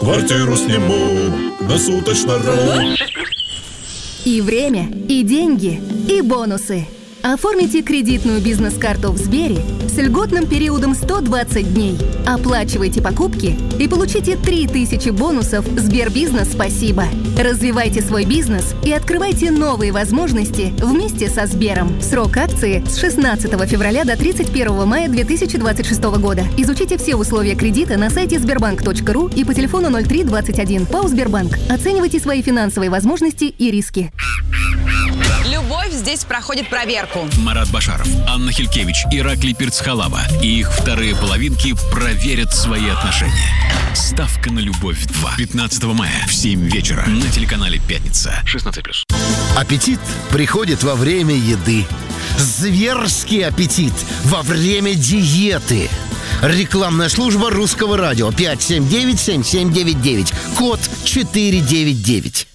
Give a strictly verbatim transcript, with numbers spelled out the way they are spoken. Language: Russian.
Квартиру сниму на суточно-ру. И время, и деньги, и бонусы. Оформите кредитную бизнес-карту в Сбере с льготным периодом сто двадцать дней. Оплачивайте покупки и получите три тысячи бонусов Сбербизнес «Спасибо». Развивайте свой бизнес и открывайте новые возможности вместе со Сбером. Срок акции с шестнадцатого февраля до тридцать первого мая две тысячи двадцать шестого года. Изучите все условия кредита на сайте сбербанк точка ру и по телефону ноль три двадцать один. ПАО «Сбербанк». Оценивайте свои финансовые возможности и риски. Любовь здесь проходит проверку. Марат Башаров, Анна Хилькевич, Ираклий Пирцхалава и их вторые половинки проверят свои отношения. Ставка на любовь два. пятнадцатого мая в семь вечера на телеканале «Пятница». шестнадцать плюс. Аппетит приходит во время еды. Зверский аппетит во время диеты. Рекламная служба Русского радио. пять семь девять семь семь девять девять. Код четыре девять девять.